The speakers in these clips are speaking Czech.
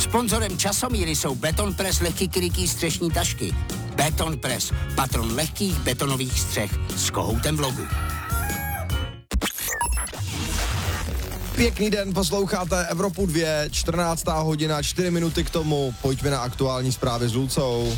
Sponzorem Časomíry jsou Betonpress lehký krytý střešní tašky. Betonpress, patron lehkých betonových střech s kohoutem v logu. Pěkný den, posloucháte Evropu 2, 14. hodina, 4 minuty k tomu. Pojďme na aktuální zprávy s Lucou.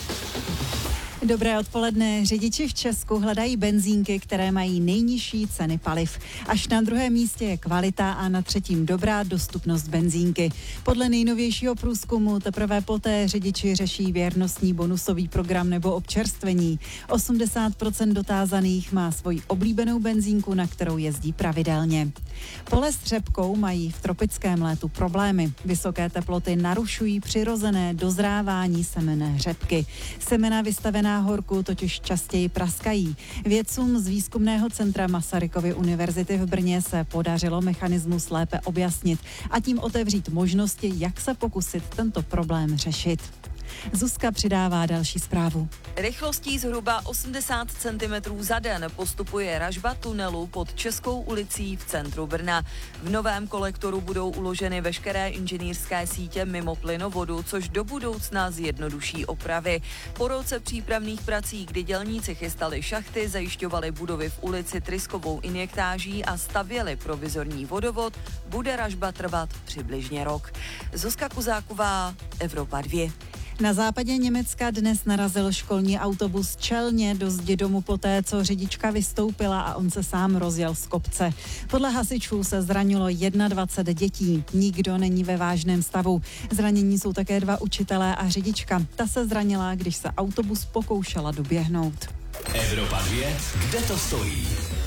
Dobré odpoledne. Řidiči v Česku hledají benzínky, které mají nejnižší ceny paliv. Až na druhém místě je kvalita a na třetím dobrá dostupnost benzínky. Podle nejnovějšího průzkumu teprve poté řidiči řeší věrnostní bonusový program nebo občerstvení. 80% dotázaných má svoji oblíbenou benzínku, na kterou jezdí pravidelně. Pole s řepkou mají v tropickém létu problémy. Vysoké teploty narušují přirozené dozrávání semen řepky. Semena vystavená horku totiž častěji praskají. Vědcům z výzkumného centra Masarykovy univerzity v Brně se podařilo mechanismus lépe objasnit a tím otevřít možnosti, jak se pokusit tento problém řešit. Zuzka přidává další zprávu. Rychlostí zhruba 80 cm za den postupuje ražba tunelu pod Českou ulicí v centru Brna. V novém kolektoru budou uloženy veškeré inženýrské sítě mimo plynovodu, což do budoucna zjednoduší opravy. Po roce přípravných prací, kdy dělníci chystali šachty, zajišťovali budovy v ulici tryskovou injektáží a stavěli provizorní vodovod, bude ražba trvat přibližně rok. Zuzka Kuzáková, Evropa 2. Na západě Německa dnes narazil školní autobus čelně do zdi domu poté, co řidička vystoupila a on se sám rozjel z kopce. Podle hasičů se zranilo 21 dětí. Nikdo není ve vážném stavu. Zranění jsou také 2 učitelé a řidička. Ta se zranila, když se autobus pokoušela doběhnout. Evropa 2, kde to stojí?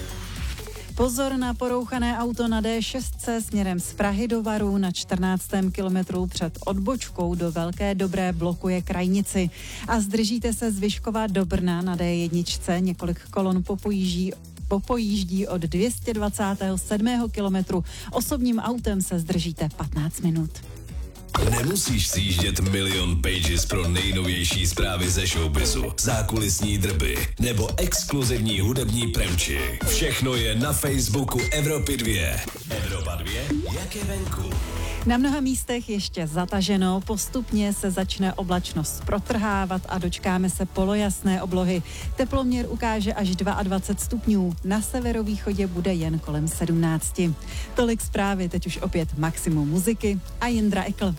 Pozor na porouchané auto na D6 směrem z Prahy do Varu na 14. kilometru před odbočkou do Velké Dobré blokuje krajnici. A zdržíte se z Vyškova do Brna na D1. Několik kolon popojíždí od 227. kilometru. Osobním autem se zdržíte 15 minut. Nemusíš sjíždět milion pages pro nejnovější zprávy ze showbizu, zákulisní drby nebo exkluzivní hudební premči. Všechno je na Facebooku Evropy 2. Evropa 2, jak je venku? Na mnoha místech ještě zataženo, postupně se začne oblačnost protrhávat a dočkáme se polojasné oblohy. Teploměr ukáže až 22 stupňů, na severovýchodě bude jen kolem 17. Tolik zprávy, teď už opět maximum muziky a Jindra Ekl.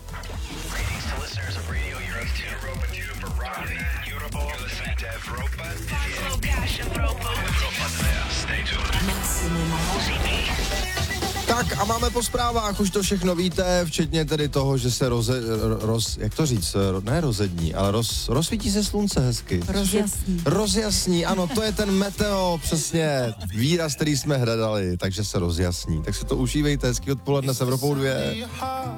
Tak a máme po zprávách, už to všechno víte, včetně tedy toho, že se jak to říct, ne rozední, ale rozsvítí se slunce hezky. Rozjasní, ano, to je ten meteo, přesně výraz, který jsme hledali, takže se rozjasní. Tak se to užívejte, hezký odpoledne s Evropou 2.